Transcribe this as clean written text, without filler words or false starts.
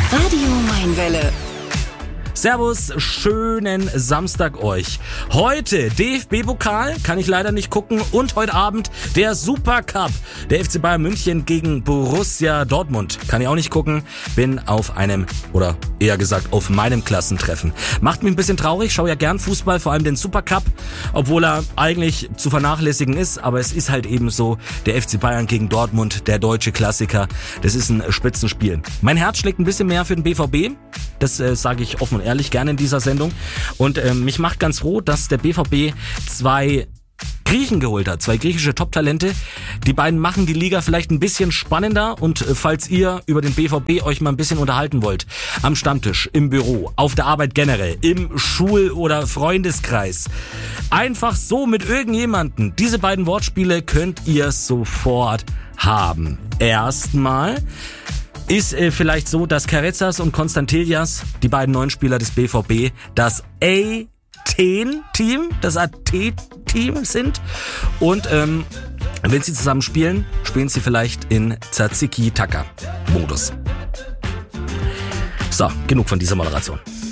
Radio Mainwelle. Servus, schönen Samstag euch. Heute DFB-Pokal, kann ich leider nicht gucken. Und heute Abend der Supercup. Der FC Bayern München gegen Borussia Dortmund. Kann ich auch nicht gucken. Bin auf einem, oder eher gesagt auf meinem Klassentreffen. Macht mich ein bisschen traurig, schaue ja gern Fußball, vor allem den Supercup. Obwohl er eigentlich zu vernachlässigen ist. Aber es ist halt eben so, der FC Bayern gegen Dortmund, der deutsche Klassiker. Das ist ein Spitzenspiel. Mein Herz schlägt ein bisschen mehr für den BVB. Das sage ich offen und ehrlich gerne in dieser Sendung. Und mich macht ganz froh, dass der BVB zwei Griechen geholt hat, zwei griechische Top-Talente. Die beiden machen die Liga vielleicht ein bisschen spannender. Und falls ihr über den BVB euch mal ein bisschen unterhalten wollt, am Stammtisch, im Büro, auf der Arbeit generell, im Schul- oder Freundeskreis, einfach so mit irgendjemandem, diese beiden Wortspiele könnt ihr sofort haben. Erstmal ist vielleicht so, dass Carezas und Konstantelias, die beiden neuen Spieler des BVB, das A-Team, das AT-Team sind. Und wenn sie zusammen spielen, spielen sie vielleicht in Tzatziki-Taka-Modus. So, genug von dieser Moderation.